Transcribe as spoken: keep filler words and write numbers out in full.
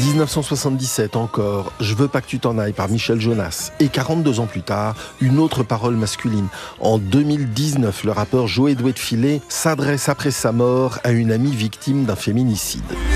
dix-neuf cent soixante-dix-sept encore, Je veux pas que tu t'en ailles par Michel Jonas. Et quarante-deux ans plus tard, une autre parole masculine. En deux mille dix-neuf, le rappeur Joey Doué de Filet s'adresse après sa mort à une amie victime d'un féminicide.